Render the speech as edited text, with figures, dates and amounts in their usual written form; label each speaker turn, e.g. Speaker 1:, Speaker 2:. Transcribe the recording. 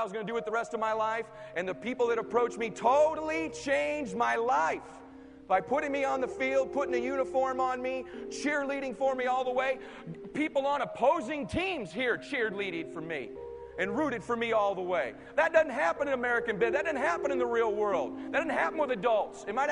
Speaker 1: I was going to do with the rest of my life. And the people that approached me totally changed my life. By putting me on the field, putting a uniform on me, cheerleading for me all the way. People on opposing teams here cheerleaded for me and rooted for me all the way. That doesn't happen in American business. That doesn't happen in the real world. That doesn't happen with adults. It might